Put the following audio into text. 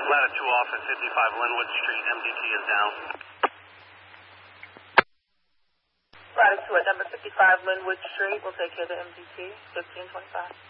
Latitude 2 off at 55 Linwood Street, MDT is down. Latitude at number 55 Linwood Street, we'll take care of the MDT, 1525.